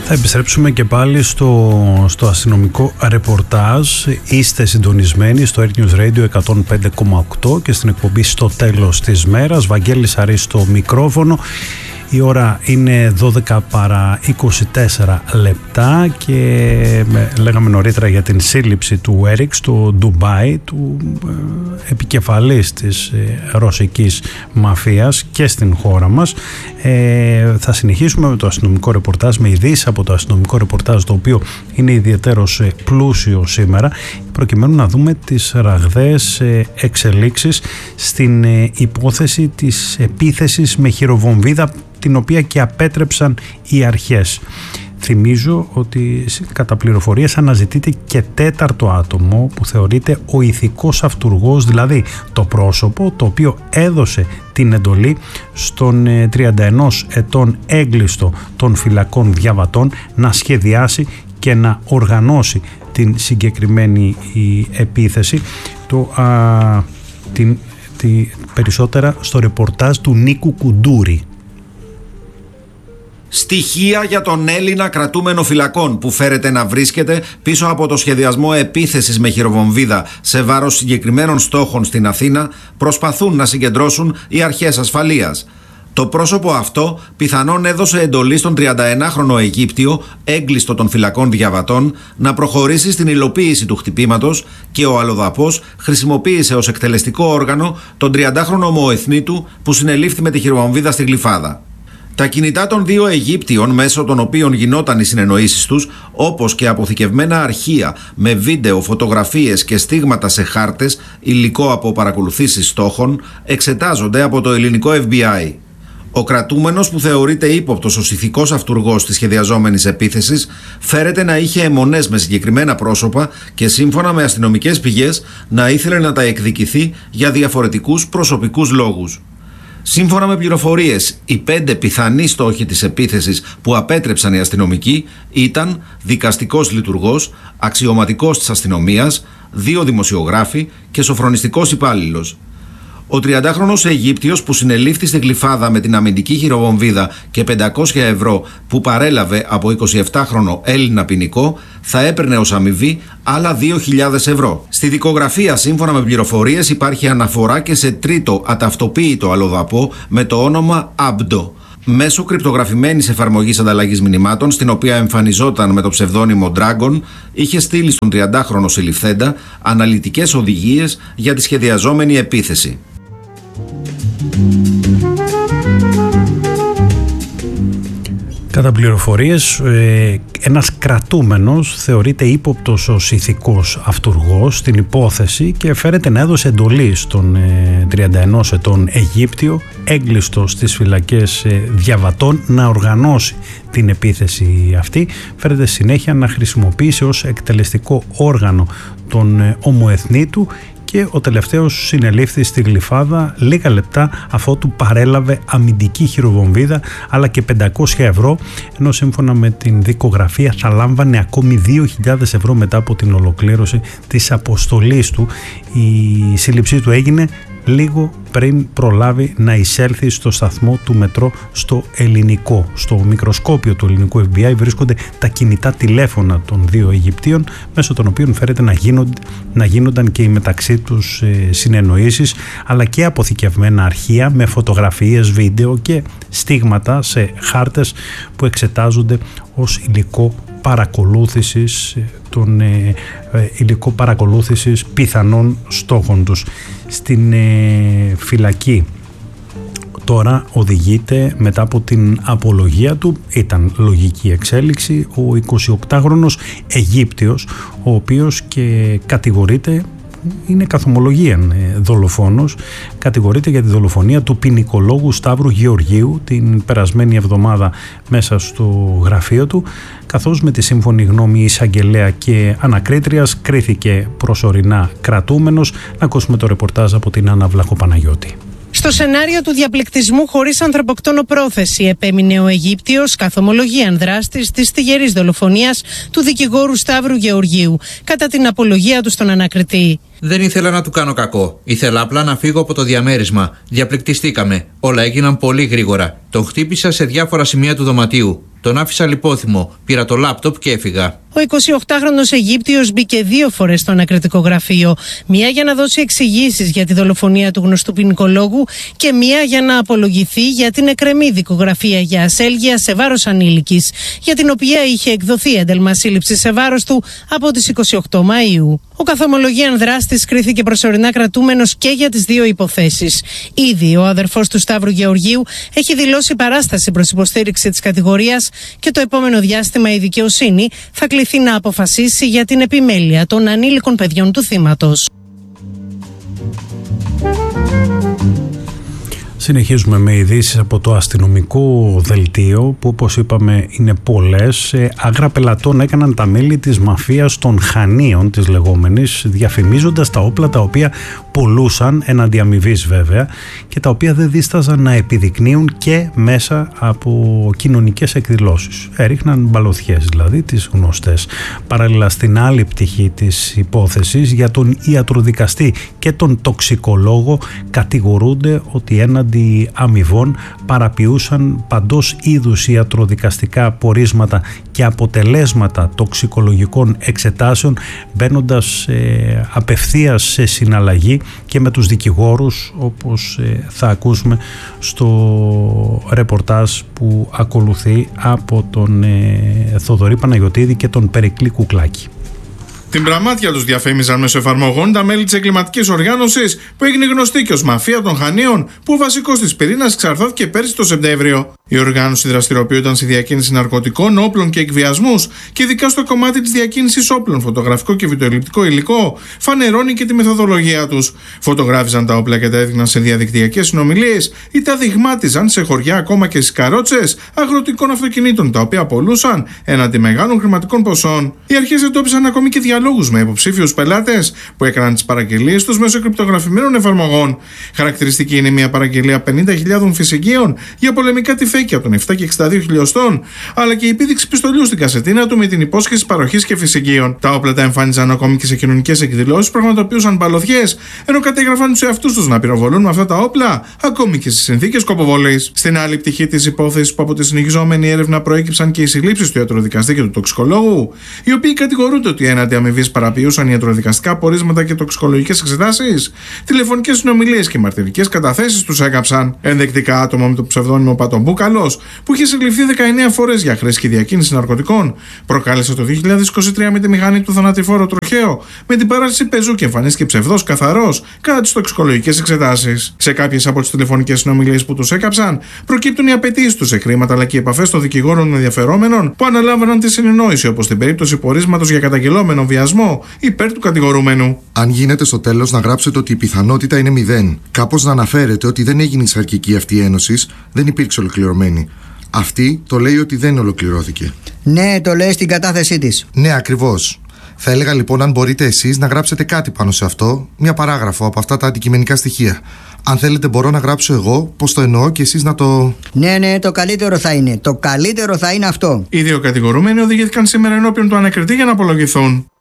Θα επιστρέψουμε και πάλι στο αστυνομικό ρεπορτάζ. Είστε συντονισμένοι στο Air News Radio 105,8 και στην εκπομπή Στο Τέλος της Μέρας. Βαγγέλης Αρής στο μικρόφωνο. Η ώρα είναι 12 παρά 24 λεπτά και λέγαμε νωρίτερα για την σύλληψη του Έριξ στο Ντουμπάι, του επικεφαλής της ρωσικής μαφίας και στην χώρα μας. Θα συνεχίσουμε με το αστυνομικό ρεπορτάζ, με ειδήσεις από το αστυνομικό ρεπορτάζ, το οποίο είναι ιδιαίτερος πλούσιο σήμερα, προκειμένου να δούμε τις ραγδαίες εξελίξεις στην υπόθεση της επίθεσης με χειροβομβίδα, την οποία και απέτρεψαν οι αρχές. Θυμίζω ότι κατά πληροφορίες αναζητείται και τέταρτο άτομο που θεωρείται ο ηθικός αυτουργός, δηλαδή το πρόσωπο το οποίο έδωσε την εντολή στον 31 ετών έγκλειστο των φυλακών διαβατών να σχεδιάσει και να οργανώσει την συγκεκριμένη επίθεση. Περισσότερα στο ρεπορτάζ του Νίκου Κουντούρη. Στοιχεία για τον Έλληνα κρατούμενο φυλακών που φέρεται να βρίσκεται πίσω από το σχεδιασμό επίθεσης με χειροβομβίδα σε βάρος συγκεκριμένων στόχων στην Αθήνα προσπαθούν να συγκεντρώσουν οι αρχές ασφαλείας. Το πρόσωπο αυτό πιθανόν έδωσε εντολή στον 31χρονο Αιγύπτιο, έγκλειστο των φυλακών διαβατών, να προχωρήσει στην υλοποίηση του χτυπήματος και ο αλλοδαπός χρησιμοποίησε ως εκτελεστικό όργανο τον 30χρονο ομοεθνίτου που συνελήφθη με τη χειροβομβίδα στη Γλυφάδα. Τα κινητά των δύο Αιγύπτιων, μέσω των οποίων γινόταν οι συνεννοήσεις τους, όπως και αποθηκευμένα αρχεία με βίντεο, φωτογραφίες και στίγματα σε χάρτες, υλικό από παρακολουθήσεις στόχων, εξετάζονται από το ελληνικό FBI. Ο κρατούμενος, που θεωρείται ύποπτος ως ηθικός αυτουργός της σχεδιαζόμενης επίθεσης, φέρεται να είχε αιμονές με συγκεκριμένα πρόσωπα και σύμφωνα με αστυνομικές πηγές να ήθελε να τα εκδικηθεί για διαφορετικούς προσωπικούς λόγους. Σύμφωνα με πληροφορίες, οι 5 πιθανοί στόχοι της επίθεσης που απέτρεψαν οι αστυνομικοί ήταν δικαστικός λειτουργός, αξιωματικός της αστυνομίας, 2 δημοσιογράφοι και σοφρονιστικός υπάλληλος. Ο 30χρονος Αιγύπτιος που συνελήφθη στη Γλυφάδα με την αμυντική χειροβομβίδα και 500 ευρώ που παρέλαβε από 27χρονο Έλληνα ποινικό θα έπαιρνε ως αμοιβή άλλα 2.000 ευρώ. Στη δικογραφία, σύμφωνα με πληροφορίες, υπάρχει αναφορά και σε τρίτο αταυτοποίητο αλλοδαπό με το όνομα Αμπντο. Μέσω κρυπτογραφημένης εφαρμογής ανταλλαγής μηνυμάτων, στην οποία εμφανιζόταν με το ψευδόνυμο Dragon, είχε στείλει στον 30χρονο συλληφθέντα αναλυτικές οδηγίες για τη σχεδιαζόμενη επίθεση. Κατά πληροφορίες, ένας κρατούμενος θεωρείται ύποπτος ως ηθικός αυτουργός στην υπόθεση και φέρεται να έδωσε εντολή στον 31 ετών Αιγύπτιο, έγκλειστο στις φυλακές διαβατών, να οργανώσει την επίθεση αυτή. Φέρεται συνέχεια να χρησιμοποιήσει ως εκτελεστικό όργανο τον ομοεθνίτου και ο τελευταίος συνελήφθη στη Γλυφάδα λίγα λεπτά αφότου παρέλαβε αμυντική χειροβομβίδα αλλά και 500 ευρώ, ενώ σύμφωνα με την δικογραφία θα λάμβανε ακόμη 2.000 ευρώ μετά από την ολοκλήρωση της αποστολής του. Η σύλληψή του έγινε λίγο πριν προλάβει να εισέλθει στο σταθμό του μετρό στο ελληνικό. Στο μικροσκόπιο του ελληνικού FBI βρίσκονται τα κινητά τηλέφωνα των δύο Αιγυπτίων, μέσω των οποίων φέρεται να γίνονταν και οι μεταξύ τους συνεννοήσεις, αλλά και αποθηκευμένα αρχεία με φωτογραφίες, βίντεο και στίγματα σε χάρτες που εξετάζονται ως υλικό παρακολούθησης πιθανών στόχων τους. Στην φυλακή τώρα οδηγείται μετά από την απολογία του, ήταν λογική εξέλιξη, ο 28χρονος Αιγύπτιος, ο οποίος και κατηγορείται, είναι καθομολογίαν δολοφόνος, κατηγορείται για τη δολοφονία του ποινικολόγου Σταύρου Γεωργίου την περασμένη εβδομάδα μέσα στο γραφείο του, καθώς με τη σύμφωνη γνώμη εισαγγελέα και ανακρίτριας κρίθηκε προσωρινά κρατούμενος. Να ακούσουμε το ρεπορτάζ από την Άννα Βλαχοπαναγιώτη. Στο σενάριο του διαπληκτισμού χωρίς ανθρωποκτόνο πρόθεση επέμεινε ο Αιγύπτιος καθομολογίαν δράστης της τυγερής δολοφονίας του δικηγόρου Σταύρου Γεωργίου κατά την απολογία του στον ανακριτή. Δεν ήθελα να του κάνω κακό. Ήθελα απλά να φύγω από το διαμέρισμα. Διαπληκτιστήκαμε. Όλα έγιναν πολύ γρήγορα. Τον χτύπησα σε διάφορα σημεία του δωματίου. Τον άφησα λιπόθυμο. Πήρα το λάπτοπ και έφυγα. Ο 28χρονος Αιγύπτιος μπήκε 2 φορές στο ανακριτικό γραφείο. Μία για να δώσει εξηγήσεις για τη δολοφονία του γνωστού ποινικολόγου και μία για να απολογηθεί για την εκκρεμή δικογραφία για ασέλγεια σε βάρος ανήλικης, για την οποία είχε εκδοθεί ένταλμα σύλληψης σε βάρος του από τις 28 Μαΐου. Ο καθομολογίαν δράστης κρίθηκε προσωρινά κρατούμενος και για τις 2 υποθέσεις. Ήδη ο αδερφός του Σταύρου Γεωργίου έχει δηλώσει παράσταση προς υποστήριξη της κατηγορίας και το επόμενο διάστημα η δικαιοσύνη θα κληθεί να αποφασίσει για την επιμέλεια των ανήλικων παιδιών του θύματος. Συνεχίζουμε με ειδήσεις από το αστυνομικό δελτίο που, όπως είπαμε, είναι πολλές. Άγρα πελατών έκαναν τα μέλη της μαφίας των Χανίων, της λεγόμενης, διαφημίζοντας τα όπλα τα οποία πουλούσαν, εναντί αμοιβής βέβαια, και τα οποία δεν δίσταζαν να επιδεικνύουν και μέσα από κοινωνικές εκδηλώσεις. Έριχναν μπαλωθιές, δηλαδή τις γνωστές. Παράλληλα, στην άλλη πτυχή της υπόθεσης, για τον ιατροδικαστή και τον τοξικολόγο κατηγορούνται ότι έναντι αμοιβών παραποιούσαν παντός είδους ιατροδικαστικά πορίσματα και αποτελέσματα τοξικολογικών εξετάσεων, μπαίνοντας απευθείας σε συναλλαγή και με τους δικηγόρους, όπως θα ακούσουμε στο ρεπορτάζ που ακολουθεί από τον Θοδωρή Παναγιωτίδη και τον Περικλή Κουκλάκη. Την πραμάτια τους διαφήμιζαν μέσω εφαρμογών τα μέλη της εγκληματικής οργάνωσης που έγινε γνωστή και ως Μαφία των Χανίων, που ο βασικός της πυρήνας εξαρθώθηκε πέρσι το Σεπτέμβριο. Η οργάνωση δραστηριοποιούνταν στη διακίνηση ναρκωτικών, όπλων και εκβιασμούς και ειδικά στο κομμάτι της διακίνησης όπλων, φωτογραφικό και βιντεοελλειπτικό υλικό, φανερώνει και τη μεθοδολογία τους. Φωτογράφιζαν τα όπλα και τα έδειχναν σε διαδικτυακές συνομιλίες ή τα δειγμάτιζαν σε χωριά, ακόμα και στις καρότσες αγροτικών αυτοκινήτων, τα οποία πωλούσαν έναντι μεγάλων χρηματικών ποσών. Οι αρχές εντόπισαν ακόμη και διαλόγους με υποψήφιους πελάτες που έκαναν τις παραγγελίες τους μέσω κρυπτογραφημένων εφαρμογών. Χαρακτηριστική είναι μια παραγγελία 50.000 φυσικίων για πολεμικά τυφέκια των 7 και 62 χιλιοστών, αλλά και η επίδειξη πιστολιού στην κασετίνα του με την υπόσχεση παροχής και φυσικίων. Τα όπλα τα εμφάνιζαν ακόμη και σε κοινωνικές εκδηλώσεις, πραγματοποιούσαν μπαλωθιές, ενώ κατέγραφαν τους εαυτούς τους να πυροβολούν με αυτά τα όπλα, ακόμη και σε συνθήκες σκοποβολής. Στην άλλη πτυχή της υπόθεσης, που από τη συνεχιζόμενη έρευνα προέκυψαν και οι συλλήψεις του ιατροδικαστή και του τοξικολόγου, οι οποίοι κατηγορούνται ότι έναντι αμοιβής παραποιούσαν ιατροδικαστικά πορίσματα και τοξικολογικές εξετάσεις, τηλεφωνικές συνομιλίες και μαρτυρικές καταθέσεις τους έκαψαν. Ενδεικτικά, άτομα με το ψευδόνυμο Πατομπούκαλος, που είχε συλληφθεί 19 φορές για χρήση και διακίνηση ναρκωτικών, προκάλεσε το 2023 με τη μηχανή του θανατηφόρο τροχαίο, με την παράσταση πεζού και εμφανίστηκε ψευδός καθαρός κατά τις τοξικολογικές εξετάσεις. Σε κάποιες από τις τηλεφωνικές συνομιλίες που τους έκαψαν, προκύπτουν οι απαιτήσεις τους σε χρήματα αλλά και οι επαφές των δικηγόρων ενδιαφερόμενων που αναλάμβαναν τη συνεννόηση, όπως στην περίπτωση πορίσματος για καταγγελόμενο βιασμό υπέρ του κατηγορούμενου. Αν γίνεται στο τέλος να γράψετε ότι η πιθανότητα είναι 0, κάπως να αναφέρετε ότι δεν έγινε η σαρκική αυτή ένωση, δεν υπήρξε ολοκληρωμένη. Αυτή το λέει ότι δεν ολοκληρώθηκε. Ναι, το λέει στην κατάθεσή της. Ναι, ακριβώς. Θα έλεγα λοιπόν, αν μπορείτε εσείς να γράψετε κάτι πάνω σε αυτό, μια παράγραφο από αυτά τα αντικειμενικά στοιχεία. Αν θέλετε, μπορώ να γράψω εγώ πώς το εννοώ και εσείς να το. Ναι, το καλύτερο θα είναι. Το καλύτερο θα είναι αυτό. Οι 2 κατηγορούμενοι οδηγήθηκαν σήμερα ενώπιον του ανακριτή για να απολογηθούν.